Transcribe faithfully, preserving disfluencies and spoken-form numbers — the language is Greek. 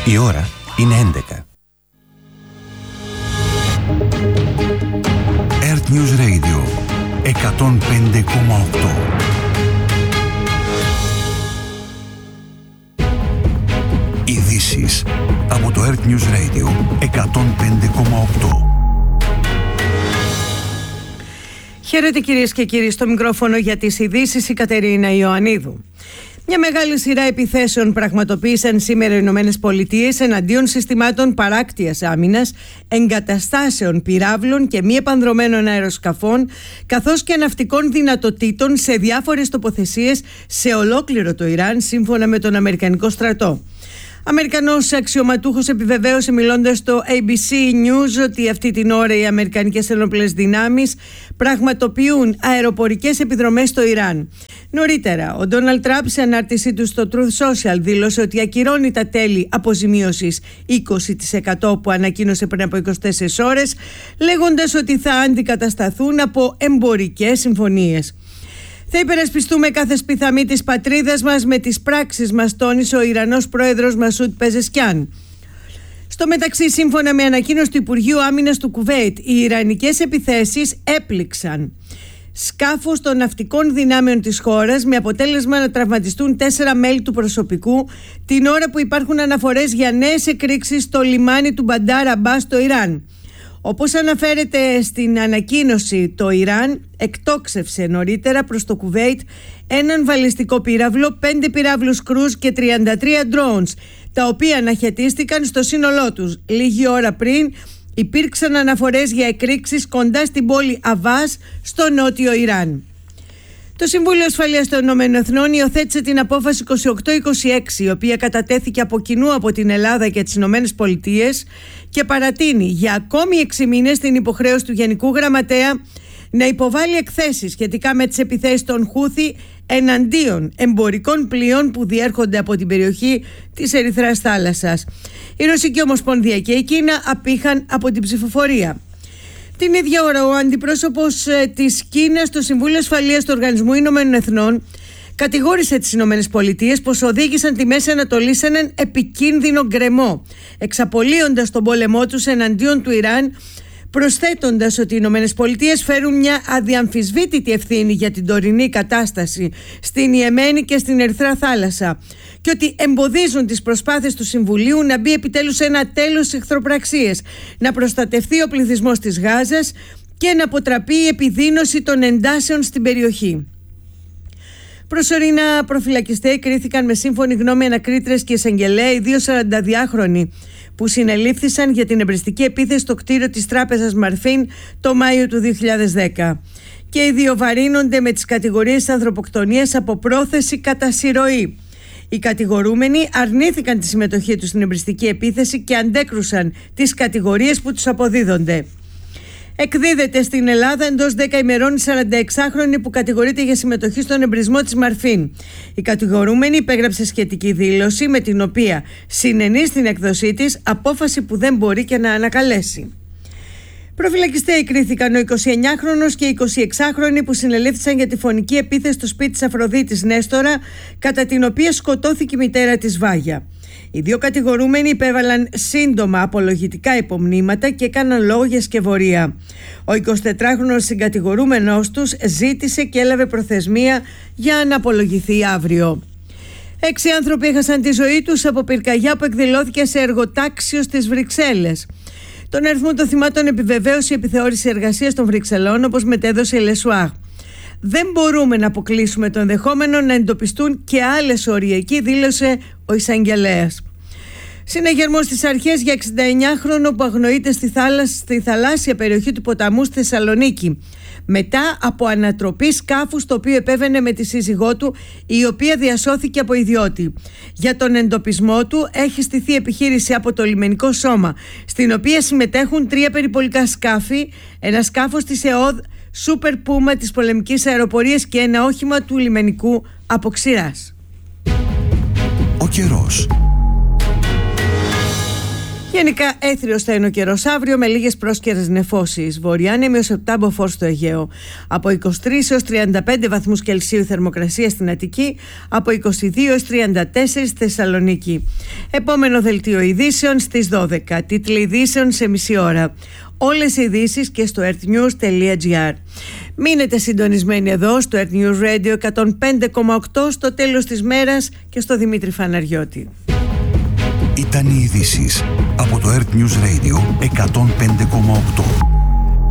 Η ώρα είναι έντεκα. Earth News Radio εκατόν πέντε κόμμα οκτώ. Ειδήσεις από το Earth News Radio εκατόν πέντε κόμμα οκτώ. Χαίρετε κυρίες και κύριοι, στο μικρόφωνο για τις ειδήσεις η Κατερίνα Ιωαννίδου. Μια μεγάλη σειρά επιθέσεων πραγματοποίησαν σήμερα οι Ηνωμένες Πολιτείες εναντίον συστημάτων παράκτειας άμυνας, εγκαταστάσεων πυράβλων και μη επανδρωμένων αεροσκαφών, καθώς και ναυτικών δυνατοτήτων σε διάφορες τοποθεσίες σε ολόκληρο το Ιράν, σύμφωνα με τον Αμερικανικό στρατό. Αμερικανός αξιωματούχος επιβεβαίωσε μιλώντας στο έι μπι σι News ότι αυτή την ώρα οι Αμερικανικές ενόπλες δυνάμεις πραγματοποιούν αεροπορικές επιδρομές στο Ιράν. Νωρίτερα, ο Ντόναλντ Τραμπ σε ανάρτησή του στο Truth Social δήλωσε ότι ακυρώνει τα τέλη αποζημίωσης είκοσι τοις εκατό που ανακοίνωσε πριν από είκοσι τέσσερις ώρες, λέγοντας ότι θα αντικατασταθούν από εμπορικές συμφωνίες. Θα υπερασπιστούμε κάθε σπιθαμή της πατρίδας μας με τις πράξεις μας, τόνισε ο Ιρανός πρόεδρος Μασούντ Πεζεσκιάν. Στο μεταξύ, σύμφωνα με ανακοίνωση του Υπουργείου Άμυνας του Κουβέιτ, οι ιρανικές επιθέσεις έπληξαν σκάφος των ναυτικών δυνάμεων της χώρας, με αποτέλεσμα να τραυματιστούν τέσσερα μέλη του προσωπικού, την ώρα που υπάρχουν αναφορές για νέες εκρήξεις στο λιμάνι του Μπαντάρ Αμπάς στο Ιράν. Όπως αναφέρεται στην ανακοίνωση, το Ιράν εκτόξευσε νωρίτερα προς το Κουβέιτ έναν βαλιστικό πύραυλο, πέντε πυράβλους κρούζ και τριάντα τρία drones, τα οποία αναχαιτίστηκαν στο σύνολό τους. Λίγη ώρα πριν υπήρξαν αναφορές για εκρήξεις κοντά στην πόλη Αβάς στο νότιο Ιράν. Το Συμβούλιο Ασφαλείας των Ηνωμένων Εθνών υιοθέτησε την απόφαση είκοσι οκτώ είκοσι έξι, η οποία κατατέθηκε από κοινού από την Ελλάδα και τις Ηνωμένες Πολιτείες και παρατείνει για ακόμη έξι μήνες την υποχρέωση του Γενικού Γραμματέα να υποβάλει εκθέσεις σχετικά με τις επιθέσεις των Χούθι εναντίον εμπορικών πλοίων που διέρχονται από την περιοχή της Ερυθράς Θάλασσας. Η Ρωσική Ομοσπονδία και η Κίνα απήχαν από την ψηφοφορία. Την ίδια ώρα, ο αντιπρόσωπος ε, της Κίνας στο Συμβούλιο Ασφαλείας του Οργανισμού Ηνωμένων Εθνών κατηγόρησε τις Ηνωμένες Πολιτείες πως οδήγησαν τη Μέση Ανατολή σε έναν επικίνδυνο γκρεμό, εξαπολύοντας τον πόλεμό τους εναντίον του Ιράν, προσθέτοντας ότι οι Ηνωμένες Πολιτείες φέρουν μια αδιαμφισβήτητη ευθύνη για την τωρινή κατάσταση στην Ιεμένη και στην Ερυθρά Θάλασσα και ότι εμποδίζουν τις προσπάθειες του Συμβουλίου να μπει επιτέλους ένα τέλος στις εχθροπραξίες, να προστατευτεί ο πληθυσμός της Γάζας και να αποτραπεί η επιδείνωση των εντάσεων στην περιοχή. Προσωρινά προφυλακιστές κρίθηκαν με σύμφωνη γνώμη ανακρίτρες και εισαγγελέοι δύο σαρανταδυάχρονοι που συνελήφθησαν για την εμπριστική επίθεση στο κτίριο της τράπεζας Μαρφίν το Μάιο του δύο χιλιάδες δέκα. Και οι δύο βαρύνονται με τις κατηγορίες ανθρωποκτονίας από πρόθεση κατά συρροή. Οι κατηγορούμενοι αρνήθηκαν τη συμμετοχή τους στην εμπριστική επίθεση και αντέκρουσαν τις κατηγορίες που τους αποδίδονται. Εκδίδεται στην Ελλάδα εντός δέκα ημερών η σαρανταεξάχρονη που κατηγορείται για συμμετοχή στον εμπρισμό της Μαρφίν. Η κατηγορούμενη υπέγραψε σχετική δήλωση με την οποία συνενεί στην έκδοσή της, απόφαση που δεν μπορεί και να ανακαλέσει. Προφυλακιστέοι κρίθηκαν ο εικοσιεννιάχρονος και η εικοσιεξάχρονη που συνελήφθησαν για τη φωνική επίθεση στο σπίτι της Αφροδίτης Νέστορα, κατά την οποία σκοτώθηκε η μητέρα της Βάγια. Οι δύο κατηγορούμενοι υπέβαλαν σύντομα απολογητικά υπομνήματα και έκαναν λόγο για σκευωρία. Ο εικοσιτετράχρονος συγκατηγορούμενος τους ζήτησε και έλαβε προθεσμία για να απολογηθεί αύριο. Έξι άνθρωποι έχασαν τη ζωή τους από πυρκαγιά που εκδηλώθηκε σε εργοτάξιο στις Βρυξέλλες. Τον αριθμό των θυμάτων επιβεβαίωσε η επιθεώρηση εργασίας των Βρυξελών, όπως μετέδωσε η Λεσουάγ. Δεν μπορούμε να αποκλείσουμε το ενδεχόμενο να εντοπιστούν και άλλες σωροί εκεί, δήλωσε ο εισαγγελέας. Συναγερμός στις αρχές για εξηνταεννιάχρονο που αγνοείται στη, θάλασσα, στη θαλάσσια περιοχή του ποταμού στη Θεσσαλονίκη, μετά από ανατροπή σκάφους το οποίο επέβαινε με τη σύζυγό του, η οποία διασώθηκε από ιδιώτη. Για τον εντοπισμό του έχει στηθεί επιχείρηση από το λιμενικό σώμα, στην οποία συμμετέχουν τρία περιπολικά σκάφη, ένα σκάφος της ΕΟΔ Super Puma της πολεμικής αεροπορίας και ένα όχημα του λιμενικού από ξηράς. Ο καιρός. Γενικά έθριος θα είναι ο καιρός αύριο με λίγες πρόσκαιρες νεφώσεις. Βορειάνεμοι ως επτά μποφόρ στο Αιγαίο. Από είκοσι τρεις έως τριάντα πέντε βαθμούς Κελσίου θερμοκρασία στην Αττική. Από είκοσι δύο έως τριάντα τέσσερα στη Θεσσαλονίκη. Επόμενο δελτίο ειδήσεων στις δώδεκα. Τίτλοι ειδήσεων σε μισή ώρα. Όλες οι ειδήσεις και στο earthnews τελεία gr. Μείνετε συντονισμένοι εδώ στο Earth News Radio εκατόν πέντε κόμμα οκτώ στο τέλος της μέρας και στο Δημήτρη Φαναριώτη. Ήταν οι ειδήσεις από το Earth News Radio εκατόν πέντε κόμμα οκτώ.